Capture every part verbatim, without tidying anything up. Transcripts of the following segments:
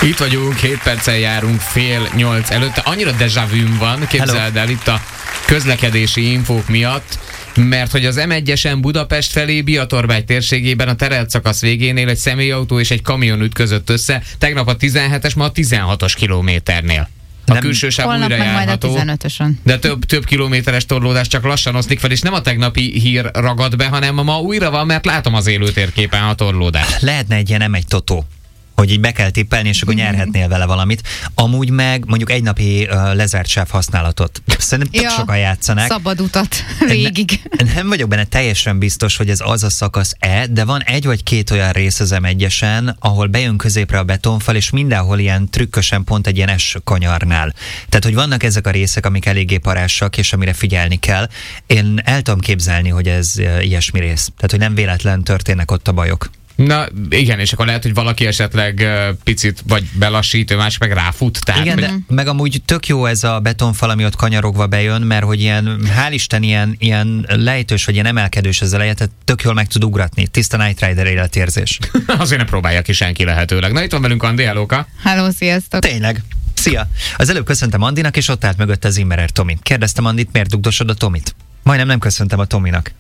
Itt vagyunk, hét perccel járunk fél nyolc előtte. Annyira déjà vu van, képzeld el itt a közlekedési infók miatt, mert hogy az em egyesen Budapest felé Biatorbágy térségében a terelt szakasz végénél egy személyautó és egy kamion ütközött össze, tegnap a tizenhetes, ma a tizenhatos kilométernél. A nem, külső sáv újra járható, de több, több kilométeres torlódás csak lassan oszlik fel, és nem a tegnapi hír ragad be, hanem ma újra van, mert látom az élőtérképen a torlódást. Lehetne egy ilyen em egy totó, hogy így be kell tippelni, és akkor nyerhetnél vele valamit. Amúgy meg mondjuk egy napi uh, lezárt sáv használatot. Szerintem tök ja, sokan játszanak. Szabad utat végig. Ne, nem vagyok benne teljesen biztos, hogy ez az a szakasz-e, de van egy vagy két olyan rész az em egyesen, ahol bejön középre a betonfal, és mindenhol ilyen trükkösen pont egy ilyen S kanyarnál. Tehát, hogy vannak ezek a részek, amik eléggé parásak, és amire figyelni kell. Én el tudom képzelni, hogy ez uh, ilyesmi rész. Tehát, hogy nem véletlen történnek ott a bajok. Na igen, és akkor lehet, hogy valaki esetleg uh, picit vagy belassít, más meg ráfut. Tehát igen, meg... de meg amúgy tök jó ez a betonfal, ami ott kanyarogva bejön, mert hogy ilyen, hál' Isten, ilyen, ilyen lejtős, vagy ilyen emelkedős ez eleje, tehát tök jól meg tud ugratni. Tiszta Night Rider életérzés. Azért ne próbálja ki senki lehetőleg. Na itt van velünk Andi, hellóka. Hello, sziasztok. Tényleg. Szia. Az előbb köszöntem Andinak, és ott állt mögött az Zimmerer Tomi. Kérdeztem Andit, miért dugdosod a Tomit? Majdnem nem köszöntem a Tominak.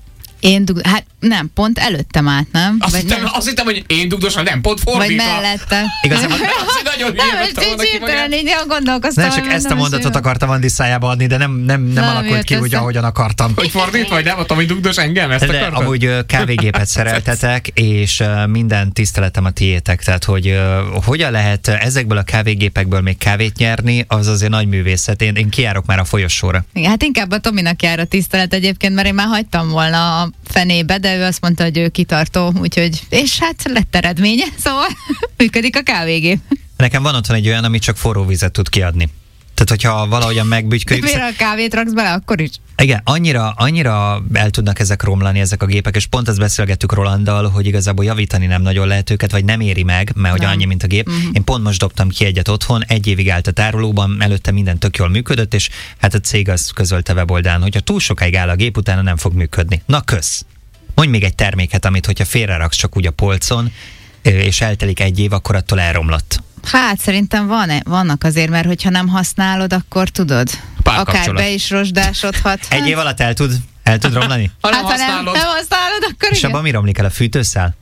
Én dug... Hát nem, pont előttem át, nem? Azt, hittem, nem? azt hittem, hogy én dugdosan, nem, pont fordítva. Vagy mellette. Igazából nagyon hirtelen így gondolkoztam. Nem, csak ezt a mondatot akartam Andi szájába adni, de nem, nem, nem, nem alakult ki úgy, ahogyan akartam. Hogy fordítva, vagy nem, Tomi dugdos engem, ezt de akartam? amúgy kávégépet szereltetek, és minden tiszteletem a tiétek, tehát hogy uh, hogyan lehet ezekből a kávégépekből még kávét nyerni, az azért nagy művészet. Én, én kijárok már a folyosóra. Igen, hát inkább a Tominak jár a tisztelet egyébként, mert én már hagytam volna a fenébe, de ő azt mondta, hogy ő kitartó, úgyhogy, és hát lett eredménye, szóval működik a kávégép. Nekem van otthon egy olyan, ami csak forró vizet tud kiadni. Tehát, hogyha valahogyan megbügyködik... De miért a kávét raksz bele, akkor is? Igen, annyira, annyira el tudnak ezek romlani, ezek a gépek, és pont ezt beszélgettük Rolanddal, hogy igazából javítani nem nagyon lehet őket, vagy nem éri meg, mert hogy annyi, mint a gép. Mm-hmm. Én pont most dobtam ki egyet otthon, egy évig állt a tárolóban, előtte minden tök jól működött, és hát a cég az közölte weboldalán, hogyha túl sokáig áll a gép, utána nem fog működni. Na kösz! Mondj még egy terméket, amit hogyha félreraksz csak úgy a polcon, és eltelik egy év, akkor attól elromlott. Hát szerintem van, vannak azért, mert hogyha nem használod, akkor tudod, akár be is rozsdásodhat. Egy év alatt el tud, el tud romlani? Hát ha nem, nem használod, akkor és igen. abban mi romlik el, a fűtőszál?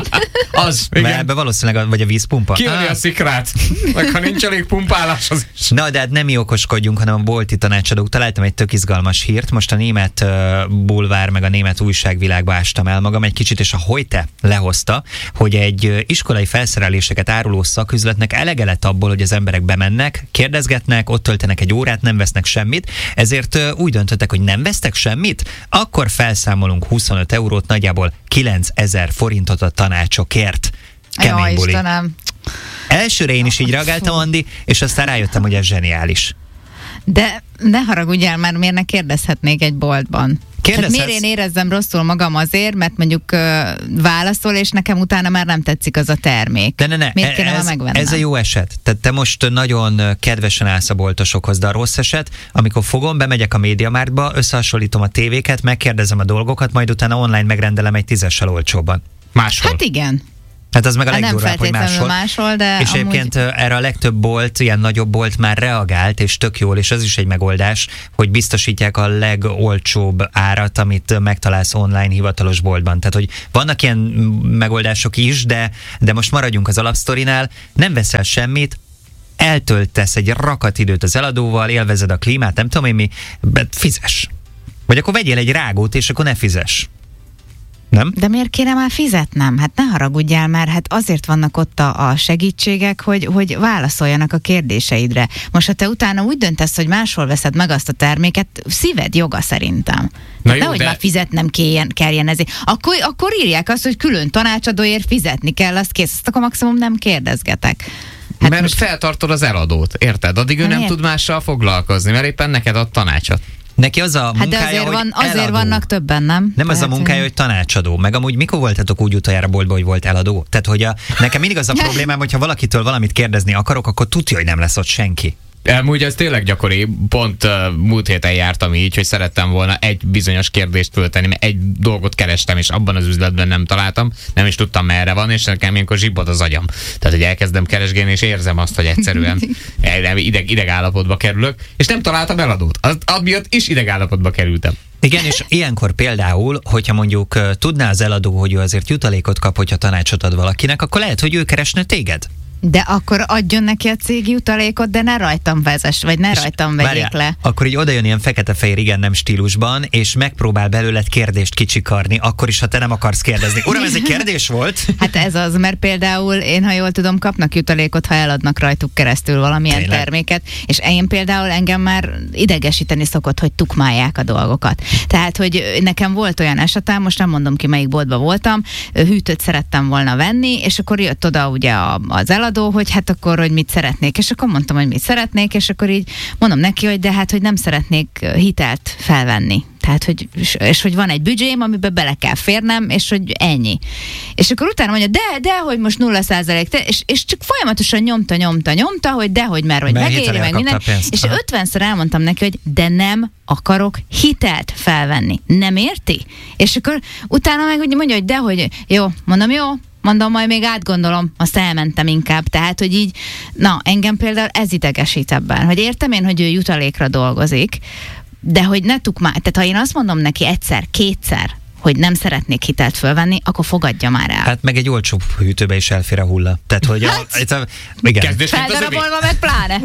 Az, igen. Mert ebbe valószínűleg a, vagy a vízpumpa. Kiadja ah. a szikrát, meg ha nincs elég pumpálás, az is. Na, de hát nem mi okoskodjunk, hanem a bolti tanácsadók. Találtam egy tök izgalmas hírt. Most a német uh, bulvár, meg a német újságvilágba ástam el magam egy kicsit, és a Heute lehozta, hogy egy uh, iskolai felszereléseket áruló szaküzletnek elege lett abból, hogy az emberek bemennek, kérdezgetnek, ott töltenek egy órát, nem vesznek semmit, ezért uh, úgy döntöttek, hogy nem vesztek semmit, akkor felszámolunk huszonöt eurót, nagyjából kilencezer forintot a tanácsokért. Kemény buli. Elsőre én is így reagáltam, Andi, és aztán rájöttem, hogy ez zseniális. De ne haragudjál már, miért ne kérdezhetnék egy boltban? Hát miért én érezzem rosszul magam azért, mert mondjuk uh, válaszol, és nekem utána már nem tetszik az a termék. De ne, ne, miért kéne ez, megvennem? Ez a jó eset. Tehát te most nagyon kedvesen állsz a boltosokhoz, de a rossz eset, amikor fogom, bemegyek a MediaMarktba, összehasonlítom a tévéket, megkérdezem a dolgokat, majd utána online megrendelem egy tízessel olcsóbban. Máshol. Hát igen. Hát az meg a hát legdurvább, hogy máshol. máshol de és amúgy... egyébként erre a legtöbb bolt, ilyen nagyobb bolt már reagált, és tök jól, és ez is egy megoldás, hogy biztosítják a legolcsóbb árat, amit megtalálsz online hivatalos boltban. Tehát, hogy vannak ilyen megoldások is, de, de most maradjunk az alapsztorinál, nem veszel semmit, eltöltesz egy rakat időt az eladóval, élvezed a klímát, nem tudom én mi, fizes. Vagy akkor vegyél egy rágót, és akkor ne fizes. Nem? De miért kéne már fizetnem? Hát ne haragudjál már, hát azért vannak ott a, a segítségek, hogy, hogy válaszoljanak a kérdéseidre. Most ha te utána úgy döntesz, hogy máshol veszed meg azt a terméket, szíved joga szerintem. Na jó, nehogy de... már fizetnem kelljen, kelljen ezért. Akkor, akkor írják azt, hogy külön tanácsadóért fizetni kell, azt kész, azt akkor maximum nem kérdezgetek. Hát mert most feltartod az eladót, érted? Addig ő nem miért? tud mással foglalkozni, mert éppen neked ad tanácsot. Neki az a munkája, hát de azért, van, azért eladó. vannak többen, nem? Nem az a munkája, hogy tanácsadó. Meg amúgy mikor voltatok úgy utoljára boltba, hogy volt eladó? Tehát, hogy a, nekem mindig az a problémám, hogyha valakitől valamit kérdezni akarok, akkor tudja, hogy nem lesz ott senki. Amúgy ez tényleg gyakori, pont uh, múlt héten jártam így, hogy szerettem volna egy bizonyos kérdést föltenni, mert egy dolgot kerestem, és abban az üzletben nem találtam, nem is tudtam merre van, és nekem ilyenkor zsibbad az agyam. Tehát, hogy elkezdem keresgélni, és érzem azt, hogy egyszerűen ideg, ideg állapotba kerülök, és nem találtam eladót. Az, amiatt is ideg állapotba kerültem. Igen, és ilyenkor például, hogyha mondjuk tudná az eladó, hogy ő azért jutalékot kap, hogyha tanácsot ad valakinek, akkor lehet, hogy ő keresne téged. De akkor adjon neki a cég jutalékot, de ne rajtam vezess, vagy ne és rajtam vegyék várjál, le. Akkor így odajön ilyen fekete-fehér igen nem stílusban, és megpróbál belőled kérdést kicsikarni, akkor is, ha te nem akarsz kérdezni. Uram, ez egy kérdés volt? Hát ez az, mert például én, ha jól tudom, kapnak jutalékot, ha eladnak rajtuk keresztül valamilyen Tényleg? terméket, és én például engem már idegesíteni szokott, hogy tukmálják a dolgokat. Tehát, hogy nekem volt olyan esetem, most nem mondom ki, melyik boltban voltam, hűtőt szerettem volna venni, és akkor jött oda ugye az eladó, hogy hát akkor, hogy mit szeretnék, és akkor mondtam, hogy mit szeretnék, és akkor így mondom neki, hogy de hát, hogy nem szeretnék hitelt felvenni. Tehát, hogy, és hogy van egy büdzsém, amiben bele kell férnem, és hogy ennyi. És akkor utána mondja, de, de, hogy most nulla százalék, és, és csak folyamatosan nyomta, nyomta, nyomta, hogy de, hogy mert, hogy megéri, meg minden. És ötvenszer elmondtam neki, hogy de nem akarok hitelt felvenni. Nem érti? És akkor utána meg mondja, hogy de, hogy jó, mondom, jó, mondom, majd még átgondolom, azt elmentem inkább. Tehát, hogy így, na, engem például ez idegesít ebben, hogy értem én, hogy ő jutalékra dolgozik, de hogy ne tukmál. Tehát, ha én azt mondom neki egyszer, kétszer, hogy nem szeretnék hitelt fölvenni, akkor fogadja már el. Hát meg egy olcsóbb hűtőbe is elfér a hulla. Tehát, hogy hát, a, a, igen. Feldarabolva meg pláne.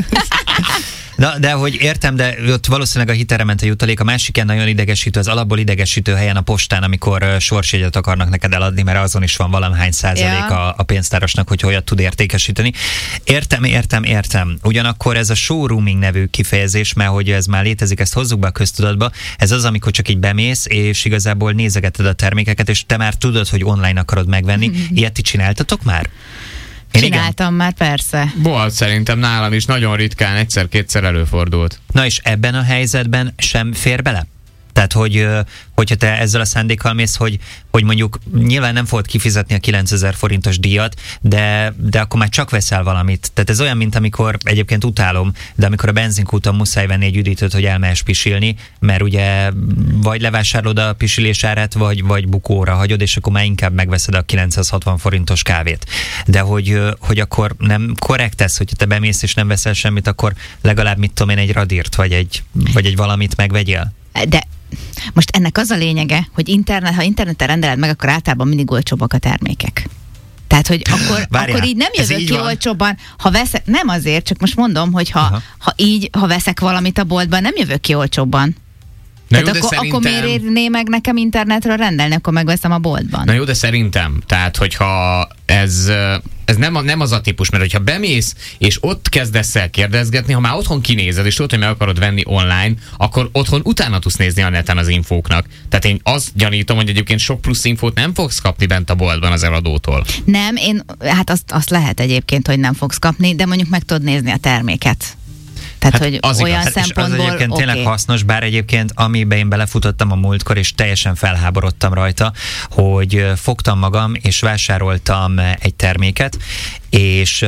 Na, de hogy értem, de ott valószínűleg a hitelre ment a jutalék, a másik ilyen nagyon idegesítő, az alapból idegesítő helyen a postán, amikor uh, sorsjegyet akarnak neked eladni, mert azon is van valahány százalék ja. a, a pénztárosnak, hogy olyat tud értékesíteni. Értem, értem, értem. Ugyanakkor ez a showrooming nevű kifejezés, mert hogy ez már létezik, ezt hozzuk be a köztudatba, ez az, amikor csak így bemész, és igazából nézegeted a termékeket, és te már tudod, hogy online akarod megvenni. Mm-hmm. Ilyet ti csináltatok már? Én Csináltam igen. már, persze. Volt szerintem nálam is, nagyon ritkán, egyszer-kétszer előfordult. Na és ebben a helyzetben sem fér bele? Tehát, hogy, hogyha te ezzel a szándékkal mész, hogy, hogy mondjuk nyilván nem fogod kifizetni a kilencezer forintos díjat, de, de akkor már csak veszel valamit. Tehát ez olyan, mint amikor, egyébként utálom, de amikor a benzinkúton muszáj venni egy üdítőt, hogy elmehess pisilni, mert ugye vagy levásárolod a pisilés árát, vagy, vagy bukóra hagyod, és akkor már inkább megveszed a kilencszázhatvan forintos kávét. De hogy, hogy akkor nem korrekt ez, hogyha te bemész és nem veszel semmit, akkor legalább mit tudom én, egy radírt, vagy egy, vagy egy valamit megvegyél? De most ennek az a lényege, hogy internet, ha interneten rendeled meg, akkor általában mindig olcsóbbak a termékek. Tehát, hogy akkor, akkor így nem jövök így ki van. olcsóbban. Ha veszek, nem azért, csak most mondom, hogy ha, ha így, ha veszek valamit a boltban, nem jövök ki olcsóbban. Na Tehát jó, akkor, szerintem... akkor miért érné meg nekem internetről rendelni, akkor megveszem a boltban. Na jó, de szerintem, tehát hogyha ez, ez nem, nem az a típus, mert hogyha bemész, és ott kezdesz el kérdezgetni, ha már otthon kinézed, és tudod, hogy meg akarod venni online, akkor otthon utána tudsz nézni a neten az infóknak. Tehát én azt gyanítom, hogy egyébként sok plusz infót nem fogsz kapni bent a boltban az eladótól. Nem, én, hát azt, azt lehet egyébként, hogy nem fogsz kapni, de mondjuk meg tudod nézni a terméket. Tehát, hát hogy az olyan igaz. szempontból... Az egyébként okay. tényleg hasznos, bár egyébként amiben én belefutottam a múltkor, és teljesen felháborodtam rajta, hogy fogtam magam, és vásároltam egy terméket, és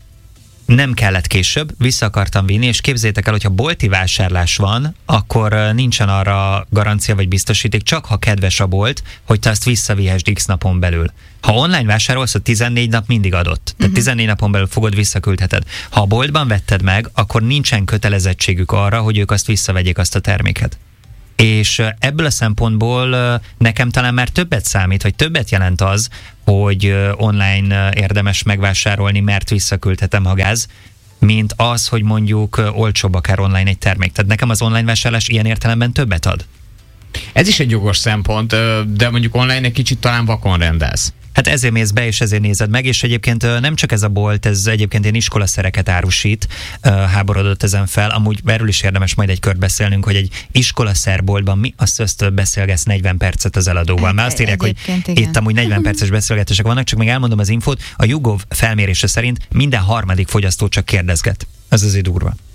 nem kellett később, vissza akartam vinni, és képzeljétek el, hogyha bolti vásárlás van, akkor nincsen arra garancia vagy biztosíték, csak ha kedves a bolt, hogy te azt visszavihesd X napon belül. Ha online vásárolsz, a tizennégy nap mindig adott. Tehát uh-huh. tizennégy napon belül fogod, visszaküldheted. Ha a boltban vetted meg, akkor nincsen kötelezettségük arra, hogy ők azt visszavegyék, azt a terméket. És ebből a szempontból nekem talán már többet számít, vagy többet jelent az, hogy online érdemes megvásárolni, mert visszaküldhetem a gáz, mint az, hogy mondjuk olcsóbb akár online egy termék. Tehát nekem az online vásárlás ilyen értelemben többet ad. Ez is egy jogos szempont, de mondjuk online egy kicsit talán vakon rendelsz. Hát ezért mész be, és ezért nézed meg, és egyébként nem csak ez a bolt, ez egyébként én iskolaszereket árusít, háborodott ezen fel. Amúgy erről is érdemes majd egy kört beszélnünk, hogy egy iskolaszerboltban mi azt össztől beszélgetsz negyven percet az eladóval. Mert azt írják, hogy igen. Itt amúgy negyven perces beszélgetések vannak, csak még elmondom az infót, a YouGov felmérése szerint minden harmadik fogyasztó csak kérdezget. Ez azért durva.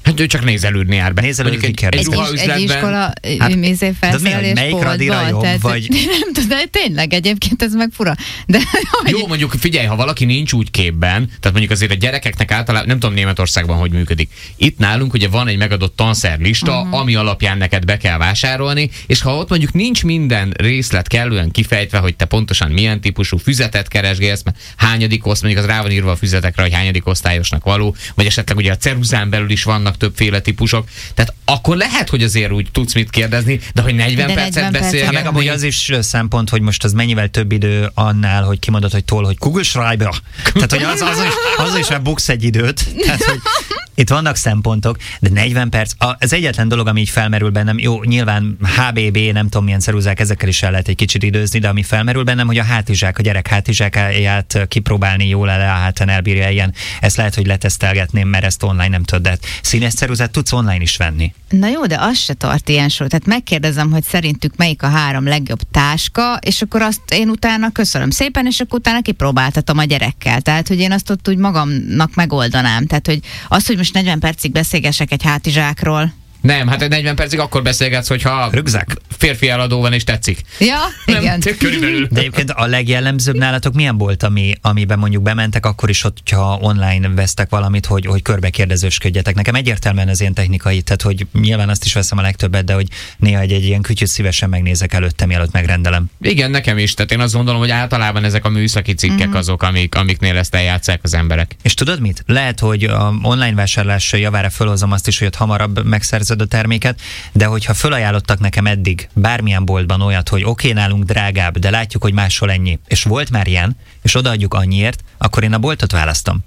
Hát ő csak nézelődni jár be. Nézelődni egy, egy, egy, egy iskola hát, mézé felszerelés melyik radira jobb, tehát, vagy... Nem tudom, tényleg egyébként ez meg fura. De, Jó, hogy... mondjuk figyelj, ha valaki nincs úgy képben, tehát mondjuk azért a gyerekeknek általában, nem tudom Németországban hogy működik. Itt nálunk ugye van egy megadott tanszerlista, uh-huh. ami alapján neked be kell vásárolni, és ha ott mondjuk nincs minden részlet kellően kifejtve, hogy te pontosan milyen típusú füzetet keresgélsz, hányadik oszt, mondjuk az rá van írva a füzetekre, hogy hányadik osztályosnak való, vagy esetleg ugye a ceruzán belül is vannak többféle típusok. Tehát akkor lehet, hogy azért úgy tudsz mit kérdezni, de hogy negyven percet beszélgetni. Meg amúgy az is szempont, hogy most az mennyivel több idő annál, hogy kimondod, hogy toll, hogy Kugelschreiber. Tehát, hogy az, az, is, az is már buksz egy időt. Tehát, hogy itt vannak szempontok, de negyven perc, az egyetlen dolog, ami így felmerül bennem, jó, nyilván há bé bé, nem tudom milyen ceruzák, ezekkel is el lehet egy kicsit időzni, de ami felmerül bennem, hogy a hátizsák, a gyerek hátizsákáját kipróbálni jól el, hátán elbírja ilyen. Ezt lehet, hogy letesztelgetném, mert ezt online nem tudod, de színes ceruzát tudsz online is venni. Na jó, de az se tart ilyen sor. Tehát megkérdezem, hogy szerintük melyik a három legjobb táska, és akkor azt én utána köszönöm szépen, és akkor utána kipróbáltatom a gyerekkel. Tehát, hogy én azt ott úgy magamnak megoldanám. Tehát, hogy az, hogy most negyven percig beszélgessek egy hátizsákról. Nem, hát egy negyven percig akkor beszélgetsz, hogyha rögzák. Férfi eladó van és tetszik. Ja, nem, igen. Körülbelül. De egyébként a legjellemzőbb nálatok milyen volt, ami, amiben mondjuk bementek, akkor is ott, ha online vesztek valamit, hogy, hogy körbekérdezősködjetek. Nekem egyértelműen az ilyen technikai, tehát hogy nyilván azt is veszem a legtöbbet, de hogy néha egy, egy ilyen kütyüt szívesen megnézek előtte, mielőtt megrendelem. Igen, nekem is. Tehát én azt gondolom, hogy általában ezek a műszaki cikkek mm-hmm. azok, amik, amiknél ezt eljátszák az emberek. És tudod mit? Lehet, hogy a online vásárlás javára fölhozom azt is, hogy ott hamarabb megszerzed a terméket, de hogyha fölajánlottak nekem eddig bármilyen boltban olyat, hogy oké, okay, nálunk drágább, de látjuk, hogy máshol ennyi, és volt már ilyen, és odaadjuk annyiért, akkor én a boltot választom.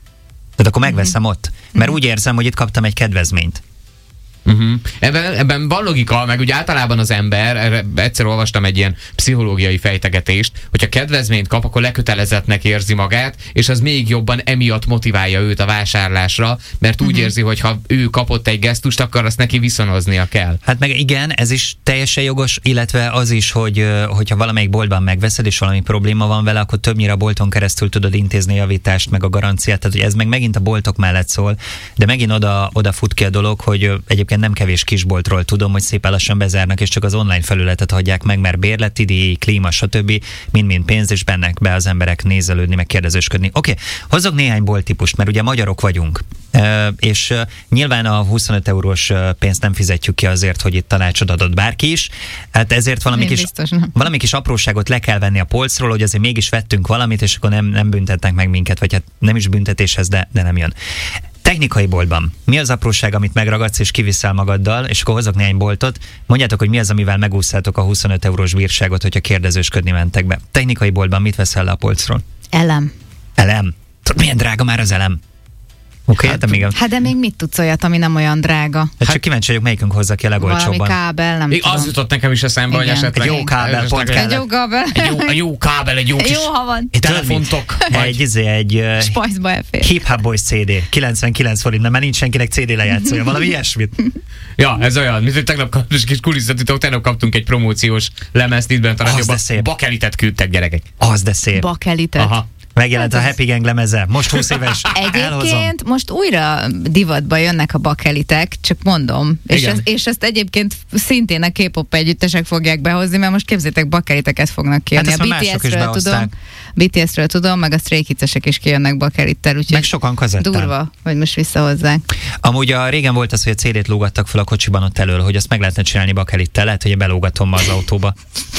Tehát akkor megveszem mm-hmm. ott. Mert úgy érzem, hogy itt kaptam egy kedvezményt. Uh-huh. Ebben, ebben van logika, meg ugye általában az ember, erre egyszer olvastam egy ilyen pszichológiai fejtegetést, hogyha kedvezményt kap, akkor lekötelezettnek érzi magát, és az még jobban emiatt motiválja őt a vásárlásra, mert úgy uh-huh. érzi, hogy ha ő kapott egy gesztust, akkor azt neki viszonoznia kell. Hát meg igen, ez is teljesen jogos, illetve az is, hogy hogyha valamelyik boltban megveszed, és valami probléma van vele, akkor többnyire a bolton keresztül tudod intézni a javítást, meg a garanciát, tehát hogy ez meg megint a boltok mellett szól, de megint oda, oda fut ki a dolog, hogy egyébként nem kevés kisboltról tudom, hogy szépen lassan bezárnak, és csak az online felületet hagyják meg, mert bérleti díj, klíma, stb. Mind-mind pénz, és bennek be az emberek nézelődni, meg kérdezősködni. Oké, okay, hozzak néhány bolttípust, mert ugye magyarok vagyunk, uh, és uh, nyilván a huszonöt eurós pénzt nem fizetjük ki azért, hogy itt tanácsot adott bárki is, hát ezért valami kis, valami kis apróságot le kell venni a polcról, hogy azért mégis vettünk valamit, és akkor nem, nem büntetnek meg minket, vagy hát nem is büntetéshez, de, de nem jön. Technikai boltban. Mi az apróság, amit megragadsz és kiviszel magaddal, és akkor hozok néhány boltot. Mondjátok, hogy mi az, amivel megúszszátok a huszonöt eurós bírságot, hogyha kérdezősködni mentek be. Technikai boltban mit veszel le a polcról? Elem. Elem. Tudod, milyen drága már az elem? Oké, okay, hát, még a... hát de még mit tudsz olyat, ami nem olyan drága? Hát, hát csak kíváncsi vagyok, melyikünk hozza ki a legolcsóbban. Valami kábel, nem Még tudom. Az jutott nekem is eszembe, hogy esetleg... Egy jó kábel, pont Egy jó kábel. Egy jó, egy jó kábel, egy jó kis... Jó, ha van. Telefontok. Egy, egy, egy Spajzba elfér. Hip Hop Boys cé dé. kilencvenkilenc forint, mert nincs senkinek cé dé lejátszója. Valami ilyesmit. Ja, ez olyan, mint hogy tegnap kaptunk kis kulisszatitok, tegnap kaptunk egy promóciós lemezt itt bent a rádióban. Bakelitet küldtek, gyerekek. Az de szép. Bakelitet. Aha. Megjelent hát a Happy Gang lemeze. Most húsz éves. Egyébként elhozom. most újra divatba jönnek a bakelitek, csak mondom. És, ez, és ezt egyébként szintén a K-pop együttesek fogják behozni, mert most képzétek, bakeliteket fognak kijönni. Hát a bé té es-ről tudom, bé té es-ről tudom, meg a Stray Kids-esek is kijönnek bakelittel, úgyhogy meg sokan kazettán. Durva, hogy most visszahozzák. Amúgy a régen volt az, hogy a cé dét lógattak fel a kocsiban ott elől, hogy azt meg lehetne csinálni bakelittel, lehet, hogy én belógatom ma az autóba.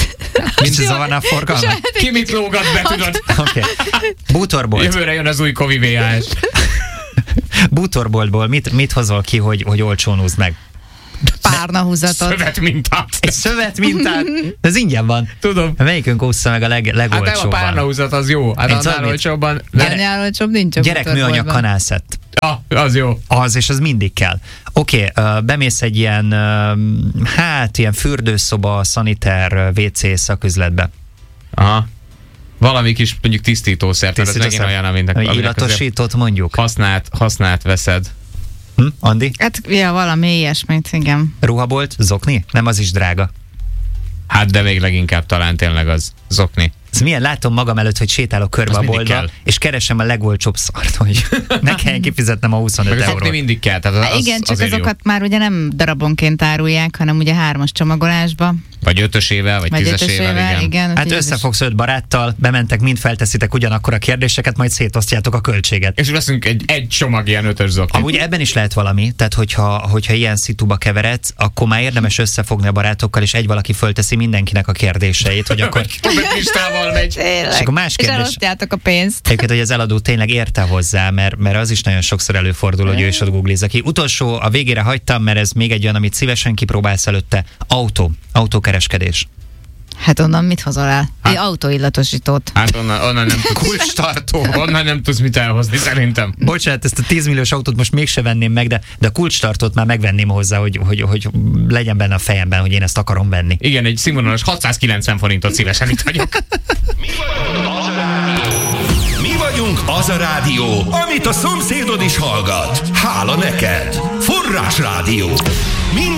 Mint zavarná a forgalmat. Ki mit lógat be, tudod? Oké. Okay. Bútorbolt. Jövőre jön az új Kovi vé á es. Bútorboltból mit, mit hozol ki, hogy, hogy olcsón húzd meg? Párnahúzatot. Szövetmintát. Egy szövetmintát? Ez ingyen van. Tudom. Megikünk ússza meg a leg, legolcsóbban. Hát nem a párnahúzat, az jó. Hát annál olcsóbban. Annál olcsóbb nincs a gyerek műanyag kanálszett. Ja, az jó. Az, és az mindig kell. Oké, okay, uh, bemész egy ilyen, uh, hát ilyen fürdőszoba, szaniter, vé cé szaküzletbe. Aha. Valami kis mondjuk tisztítószer, tehát ez megint olyan, aminek illatosítót mondjuk. Használt, használt veszed. Hm? Andi? Hát, ja, valami ilyesmit, igen. Ruhabolt, zokni? Nem, az is drága. Hát, de még leginkább talán tényleg az zokni. Ez milyen, látom magam előtt, hogy sétálok körbe a boltba, és keresem a legolcsóbb szart, hogy ne kelljen kifizetnem a huszonöt eurót. Meg mindig kell. Tehát az, igen, csak azokat jó. Már ugye nem darabonként árulják, hanem ugye hármas csomagolásba. Vagy ötösével, vagy, vagy tízesével, igen. igen. Hát összefogsz öt baráttal, bementek, mind felteszitek ugyanakkor a kérdéseket, majd szétosztjátok a költséget. És veszünk egy, egy csomag ilyen ötös zokit. Amúgy ebben is lehet valami, tehát hogyha, hogyha ilyen szituba keveredsz, akkor már érdemes összefogni a barátokkal, és egy valaki fölteszi mindenkinek a kérdéseit, hogy akkor... listával megy. És akkor más kérdés... És elosztjátok a pénzt. Egyébként, hogy az eladó tényleg érte hozzá, mert, mert az is nagyon sokszor előfordul, hogy ő is ott googlizza ki. Utolsó, a végére hagytam, mert ez még egy olyan, amit szívesen kipróbálsz előtte. Autó. Autókereskedés. Hát onnan mit hozol el? Hát, egy autóillatosítót. Hát onnan, onnan nem tudsz. Kulcstartó. Onnan nem tudsz mit elhozni, szerintem. Bocsánat, ezt a tíz milliós autót most mégse venném meg, de, de a kulcstartót már megvenném hozzá, hogy, hogy, hogy legyen benne a fejemben, hogy én ezt akarom venni. Igen, egy színvonalas hatszázkilencven forintot szívesen itt vagyok. Mi vagyunk az a rádió, amit a szomszédod is hallgat. Hála neked! Forrás Rádió.